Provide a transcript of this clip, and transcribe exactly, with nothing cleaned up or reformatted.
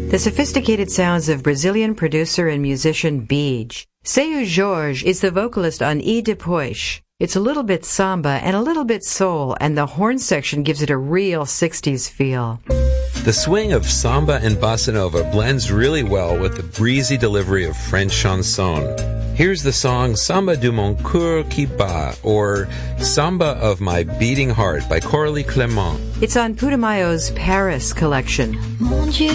The sophisticated sounds of Brazilian producer and musician Beej. Seu Jorge is the vocalist on E Depois. It's a little bit samba and a little bit soul, and the horn section gives it a real sixties feel. The swing of samba and bossa nova blends really well with the breezy delivery of French chanson. Here's the song Samba de mon cœur qui bat, or Samba of My Beating Heart by Coralie Clément. It's on Putumayo's Paris collection. Mon Dieu,